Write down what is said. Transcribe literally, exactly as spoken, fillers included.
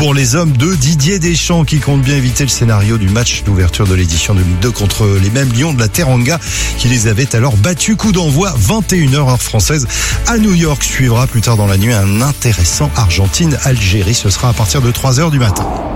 pour les hommes de Didier Deschamps qui compte bien éviter le scénario du match d'ouverture de l'édition deux mille deux contre les mêmes Lions de la Teranga qui les avaient alors battus. Coup d'envoi vingt et une heures heure française à New York. Suivra plus tard dans la nuit un intéressant Argentine-Algérie. Ce sera à partir de trois heures du matin.